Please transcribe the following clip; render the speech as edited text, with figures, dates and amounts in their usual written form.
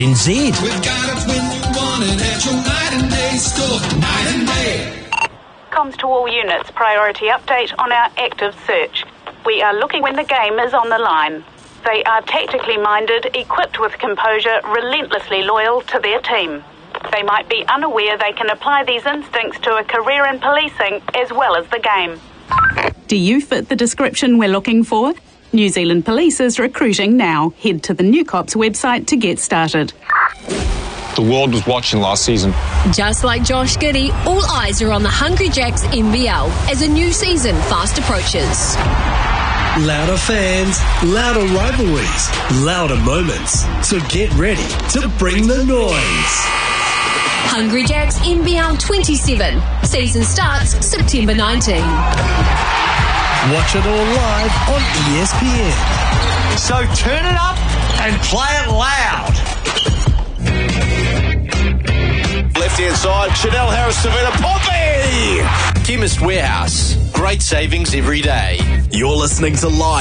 NZ. We've got it when you want it at your night and day store. Night and day. Comms to all units, priority update on our active search. We are looking when the game is on the line. They are tactically minded, equipped with composure, relentlessly loyal to their team. They might be unaware they can apply these instincts to a career in policing as well as the game. Do you fit the description we're looking for? New Zealand Police is recruiting now. Head to the New Cops website to get started. The world was watching last season. Just like Josh Giddey, all eyes are on the Hungry Jacks NBL as a new season fast approaches. Louder fans, louder rivalries, louder moments. So get ready to bring the noise. Hungry Jacks NBL 27. Season starts September 19. Watch it all live on ESPN. So turn it up and play it loud. Left-hand side, Chanel Harris-Savita, Poppy! Chemist Warehouse. Great savings every day. You're listening to Live